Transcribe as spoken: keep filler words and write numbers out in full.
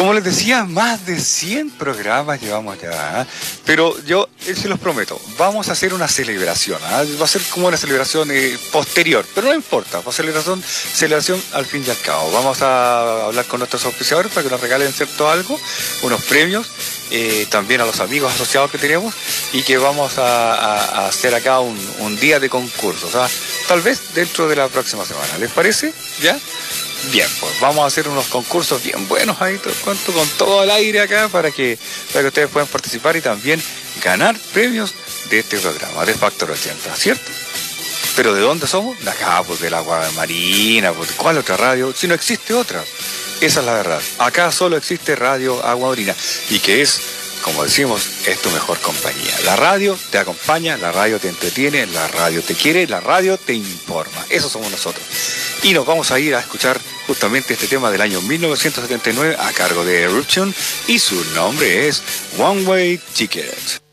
Como les decía, más de cien programas llevamos ya, ¿eh? Pero yo eh, se los prometo, vamos a hacer una celebración, ¿eh? Va a ser como una celebración eh, posterior, pero no importa, va a ser celebración, celebración al fin y al cabo. Vamos a hablar con nuestros auspiciadores para que nos regalen cierto algo, unos premios, eh, también a los amigos asociados que tenemos, y que vamos a, a, a hacer acá un, un día de concurso, o sea, tal vez dentro de la próxima semana. ¿Les parece? ¿Ya? Bien, pues vamos a hacer unos concursos bien buenos ahí, todo, cuento, con todo el aire acá para que, para que ustedes puedan participar y también ganar premios de este programa, de Factor ochenta, ¿cierto? ¿Pero de dónde somos? De acá, pues del Agua Marina, pues ¿cuál otra radio? Si no existe otra, esa es la verdad. Acá solo existe Radio Agua Marina, y que es, como decimos, es tu mejor compañía. La radio te acompaña, la radio te entretiene, la radio te quiere, la radio te informa. Eso somos nosotros. Y nos vamos a ir a escuchar justamente este tema del año mil novecientos setenta y nueve a cargo de Eruption, y su nombre es One Way Ticket.